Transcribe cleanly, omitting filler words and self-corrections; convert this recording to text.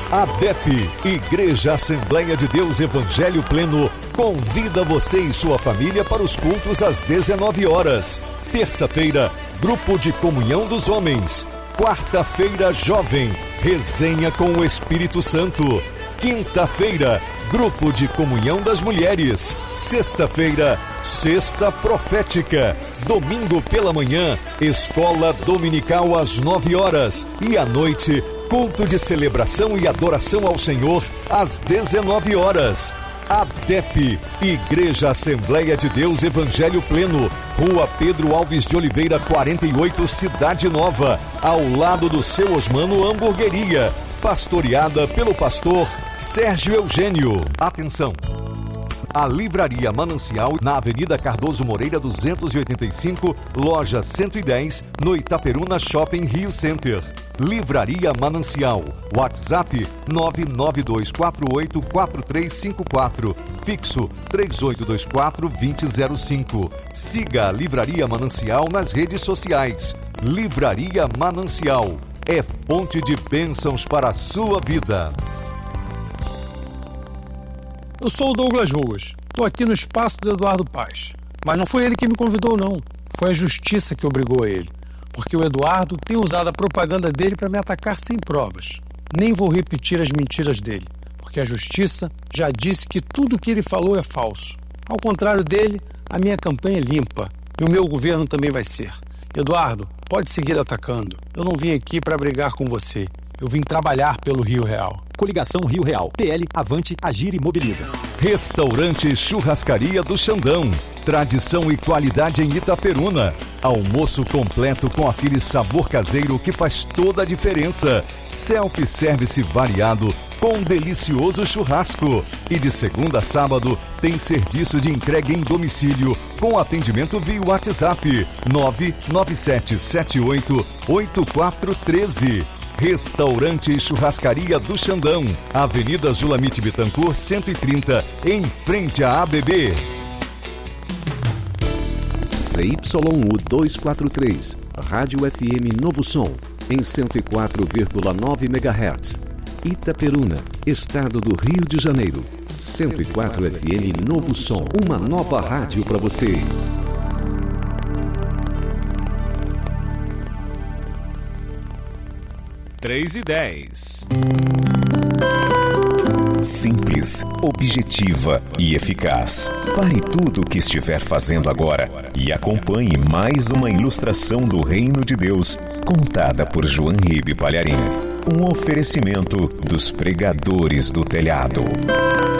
ADEP, Igreja Assembleia de Deus Evangelho Pleno, convida você e sua família para os cultos às 19 horas. Terça-feira, Grupo de Comunhão dos Homens. Quarta-feira, Jovem, Resenha com o Espírito Santo. Quinta-feira, Grupo de Comunhão das Mulheres. Sexta-feira, Sexta Profética. Domingo pela manhã, Escola Dominical às 9 horas. E à noite, culto de celebração e adoração ao Senhor às 19 horas. ADEP, Igreja Assembleia de Deus Evangelho Pleno, Rua Pedro Alves de Oliveira, 48, Cidade Nova, ao lado do Seu Osmano Hamburgueria, pastoreada pelo pastor Sérgio Eugênio. Atenção! A Livraria Manancial, na Avenida Cardoso Moreira 285, loja 110, no Itaperuna Shopping Rio Center. Livraria Manancial, WhatsApp 992484354, fixo 3824-2005. Siga a Livraria Manancial nas redes sociais. Livraria Manancial, é fonte de bênçãos para a sua vida. Eu sou o Douglas Ruas, estou aqui no espaço do Eduardo Paes. Mas não foi ele que me convidou, não. Foi a justiça que obrigou ele. Porque o Eduardo tem usado a propaganda dele para me atacar sem provas. Nem vou repetir as mentiras dele, porque a justiça já disse que tudo que ele falou é falso. Ao contrário dele, a minha campanha é limpa e o meu governo também vai ser. Eduardo, pode seguir atacando. Eu não vim aqui para brigar com você. Eu vim trabalhar pelo Rio Real. Coligação Rio Real. PL, Avante, Agir e Mobiliza. Restaurante Churrascaria do Xandão. Tradição e qualidade em Itaperuna. Almoço completo com aquele sabor caseiro que faz toda a diferença. Self-service variado com um delicioso churrasco. E de segunda a sábado tem serviço de entrega em domicílio com atendimento via WhatsApp 997788413. Restaurante e Churrascaria do Xandão, Avenida Zulamite Bittencourt 130, em frente à ABB. ZYU 243, Rádio FM Novo Som, em 104,9 MHz. Itaperuna, Estado do Rio de Janeiro. 104 FM Novo Som, uma nova rádio para você. Três e 10. Simples, objetiva e eficaz. Pare tudo o que estiver fazendo agora e acompanhe mais uma ilustração do Reino de Deus, contada por João Ribe Palharim. Um oferecimento dos pregadores do telhado.